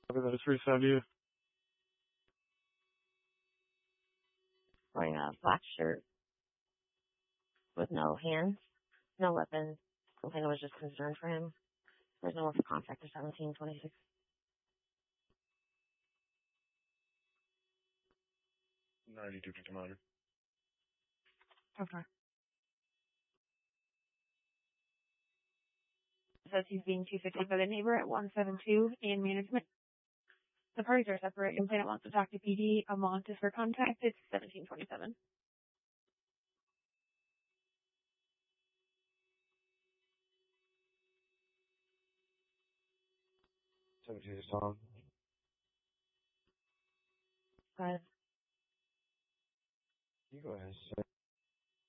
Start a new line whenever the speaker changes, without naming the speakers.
Okay, that is 370.
Wearing a black shirt with no hands, no weapons. Something was just concerned for him. There's no one for contact to 1726.
9250 monitor.
Okay. Says he's being 250 by the neighbor at 172 in management. The parties are separate. Complainant wants to talk to PD. Amount is for contact. It's 1727.
17 is on.
But
You go ahead, sir.